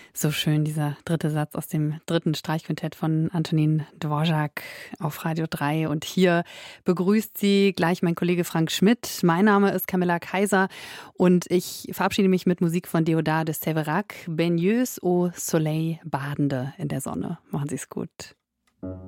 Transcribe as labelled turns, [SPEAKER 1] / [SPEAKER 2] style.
[SPEAKER 1] So schön, dieser dritte Satz aus dem dritten Streichquintett von Antonín Dvořák auf Radio 3. Und hier begrüßt Sie gleich mein Kollege Frank Schmidt. Mein Name ist Camilla Kaiser und ich verabschiede mich mit Musik von Déodat de Séverac, Baigneuse au Soleil, Badende in der Sonne. Machen Sie es gut.